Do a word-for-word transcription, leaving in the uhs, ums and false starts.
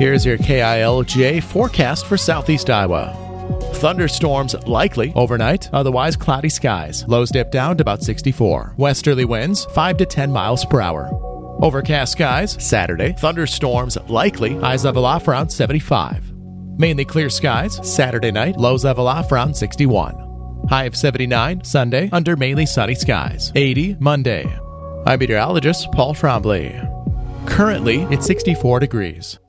Here's your K I L J forecast for southeast Iowa. Thunderstorms likely overnight, otherwise cloudy skies. Lows dip down to about sixty-four. Westerly winds five to ten miles per hour. Overcast skies Saturday. Thunderstorms likely, highs level off around seventy-five. Mainly clear skies Saturday night, lows level off around sixty-one. High of seventy-nine Sunday, under mainly sunny skies. eighty Monday. I'm meteorologist Paul Trombley. Currently, it's sixty-four degrees.